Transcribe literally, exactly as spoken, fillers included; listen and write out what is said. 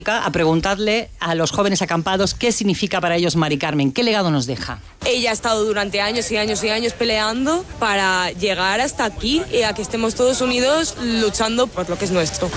A preguntarle a los jóvenes acampados qué significa para ellos Mari Carmen, qué legado nos deja. Ella ha estado durante años y años y años peleando para llegar hasta aquí y a que estemos todos unidos luchando por lo que es nuestro.